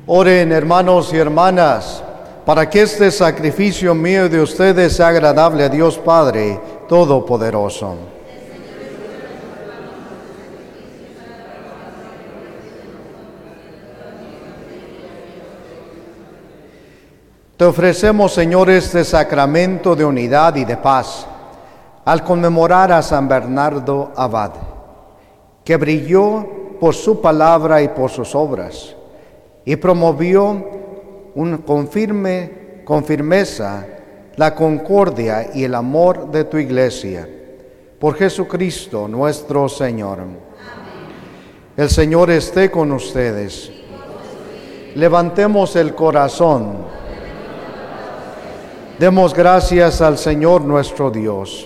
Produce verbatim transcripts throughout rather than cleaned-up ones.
Oren, hermanos y hermanas, para que este sacrificio mío de ustedes sea agradable a Dios Padre Todopoderoso. Te ofrecemos, Señor, este sacramento de unidad y de paz, al conmemorar a San Bernardo Abad, que brilló por su palabra y por sus obras, y promovió un, con, firme, con firmeza la concordia y el amor de tu Iglesia. Por Jesucristo nuestro Señor. Amén. El Señor esté con ustedes. Levantemos el corazón. Demos gracias al Señor nuestro Dios.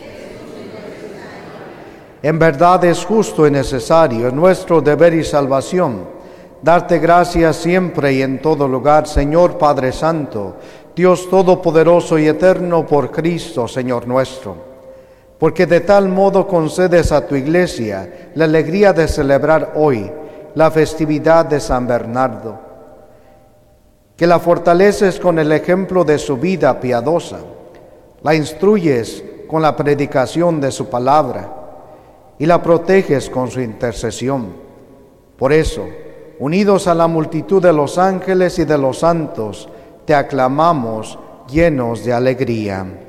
En verdad es justo y necesario, es nuestro deber y salvación, darte gracias siempre y en todo lugar, Señor Padre Santo, Dios Todopoderoso y Eterno, por Cristo, Señor nuestro. Porque de tal modo concedes a tu Iglesia la alegría de celebrar hoy la festividad de San Bernardo, que la fortaleces con el ejemplo de su vida piadosa, la instruyes con la predicación de su palabra y la proteges con su intercesión. Por eso, unidos a la multitud de los ángeles y de los santos, te aclamamos llenos de alegría.